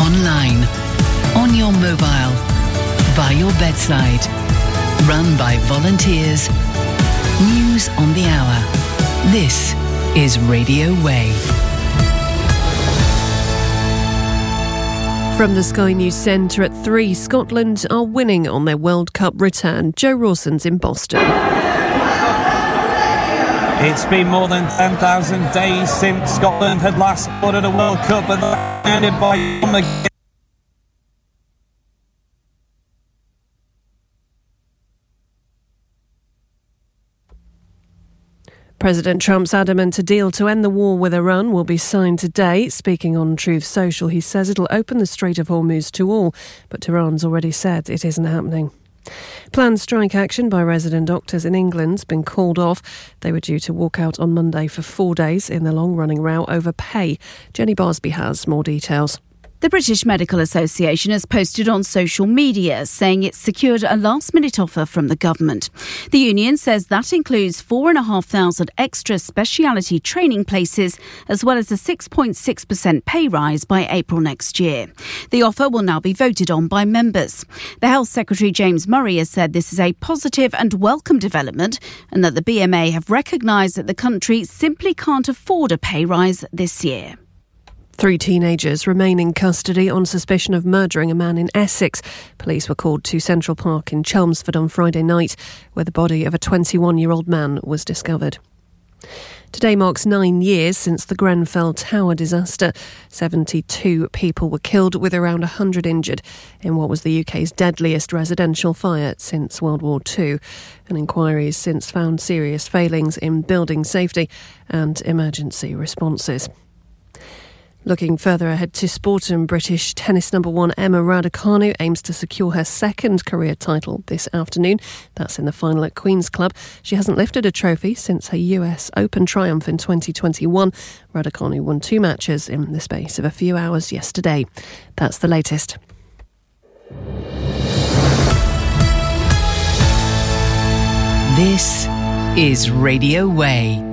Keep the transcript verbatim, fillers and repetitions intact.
online, on your mobile, by your bedside. Run by volunteers. News on the hour. This is Radio Way. From the Sky News Centre at three, Scotland are winning on their World Cup return. Joe Rawson's in Boston. It's been more than ten thousand days since Scotland had last scored at a World Cup, and that ended by McGinn. President Trump's adamant a deal to end the war with Iran will be signed today. Speaking on Truth Social, he says it'll open the Strait of Hormuz to all, but Iran's already said it isn't happening. Planned strike action by resident doctors in England's been called off. They were due to walk out on Monday for four days in the long-running row over pay. Jenny Barsby has more details. The British Medical Association has posted on social media saying it's secured a last-minute offer from the government. The union says that includes four thousand five hundred extra speciality training places, as well as a six point six percent pay rise by April next year. The offer will now be voted on by members. The Health Secretary James Murray has said this is a positive and welcome development, and that the B M A have recognised that the country simply can't afford a pay rise this year. Three teenagers remain in custody on suspicion of murdering a man in Essex. Police were called to Central Park in Chelmsford on Friday night, where the body of a twenty-one-year-old man was discovered. Today marks nine years since the Grenfell Tower disaster. seventy-two people were killed, with around one hundred injured, in what was the U K's deadliest residential fire since World War Two. An inquiry has since found serious failings in building safety and emergency responses. Looking further ahead to sport, and British tennis number one Emma Raducanu aims to secure her second career title this afternoon. That's in the final at Queen's Club. She hasn't lifted a trophy since her U S Open triumph in twenty twenty-one. Raducanu won two matches in the space of a few hours yesterday. That's the latest. This is Radio Way.